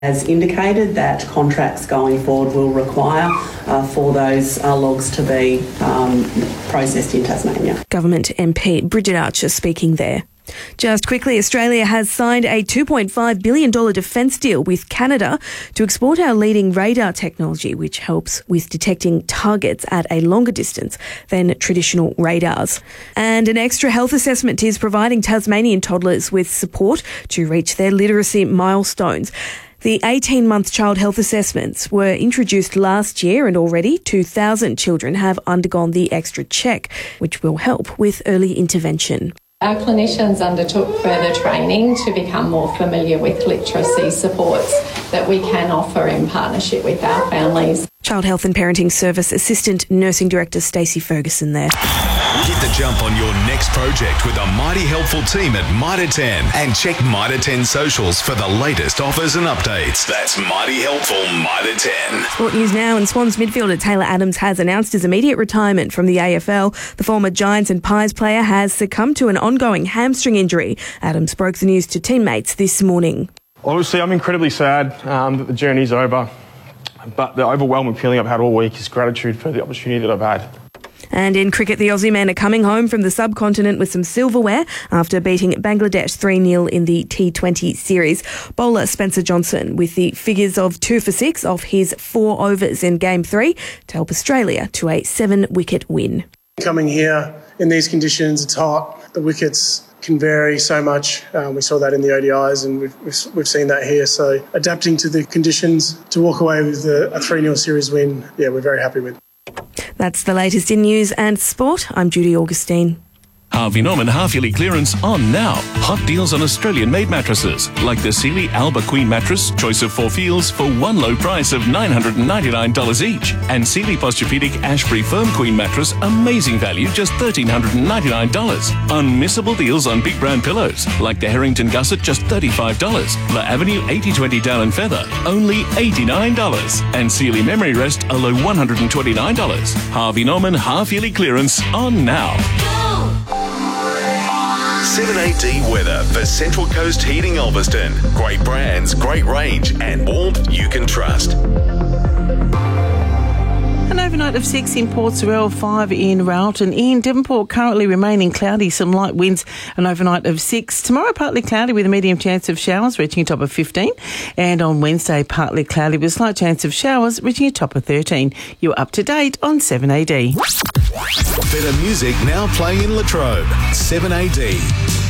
has indicated that contracts going forward will require for those logs to be processed in Tasmania. Government MP Bridget Archer speaking there. Just quickly, Australia has signed a $2.5 billion defence deal with Canada to export our leading radar technology, which helps with detecting targets at a longer distance than traditional radars. And an extra health assessment is providing Tasmanian toddlers with support to reach their literacy milestones. The 18-month child health assessments were introduced last year, and already 2,000 children have undergone the extra check, which will help with early intervention. Our clinicians undertook further training to become more familiar with literacy supports that we can offer in partnership with our families. Child Health and Parenting Service Assistant Nursing Director Stacey Ferguson there. Get the jump on your next project with a mighty helpful team at Mitre 10 and check Mitre 10 socials for the latest offers and updates. That's mighty helpful Mitre 10. Sport news now, and Swans midfielder Taylor Adams has announced his immediate retirement from the AFL. The former Giants and Pies player has succumbed to an ongoing hamstring injury. Adams broke the news to teammates this morning. Obviously, I'm incredibly sad that the journey's over, but the overwhelming feeling I've had all week is gratitude for the opportunity that I've had. And in cricket, the Aussie men are coming home from the subcontinent with some silverware after beating Bangladesh 3-0 in the T20 series. Bowler Spencer Johnson with the figures of 2 for 6 off his 4 overs in Game 3 to help Australia to a 7-wicket win. Coming here in these conditions, it's hot. The wickets can vary so much. We saw that in the ODIs, and we've seen that here. So adapting to the conditions to walk away with a 3-0 series win, we're very happy with. That's the latest in news and sport. I'm Judy Augustine. Harvey Norman half-yearly clearance on now. Hot deals on Australian-made mattresses, like the Sealy Alba Queen mattress, choice of 4 feels for one low price of $999 each. And Sealy Posturepedic Ashbury Firm Queen mattress, amazing value, just $1,399. Unmissable deals on big brand pillows, like the Harrington Gusset, just $35. La Avenue 8020 Down and Feather, only $89. And Sealy Memory Rest, a low $129. Harvey Norman half-yearly clearance on now. 7AD weather for Central Coast Heating Ulverston. Great brands, great range, and warmth you can trust. An overnight of 6 in Port Sorell, 5 in Rowton. In Devonport, currently remaining cloudy, some light winds, an overnight of 6. Tomorrow, partly cloudy with a medium chance of showers, reaching a top of 15. And on Wednesday, partly cloudy with a slight chance of showers, reaching a top of 13. You're up to date on 7AD. Better music now playing in Latrobe. 7AD.